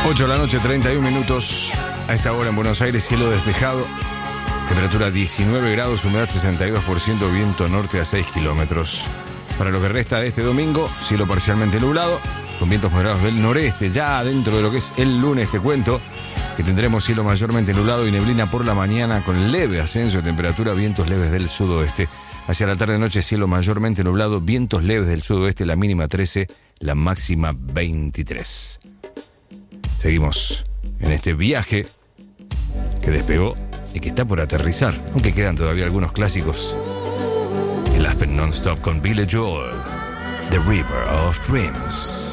8 de la noche, 31 minutos. A esta hora en Buenos Aires, cielo despejado. Temperatura 19 grados, humedad 62%, viento norte a 6 kilómetros. Para lo que resta de este domingo, cielo parcialmente nublado, con vientos moderados del noreste. Ya dentro de lo que es el lunes, te cuento que tendremos cielo mayormente nublado y neblina por la mañana, con leve ascenso de temperatura, vientos leves del sudoeste. Hacia la tarde-noche, cielo mayormente nublado, vientos leves del sudoeste, la mínima 13, la máxima 23. Seguimos en este viaje que despegó y que está por aterrizar, aunque quedan todavía algunos clásicos. El Aspen Non-Stop con Billy Joel, The River of Dreams.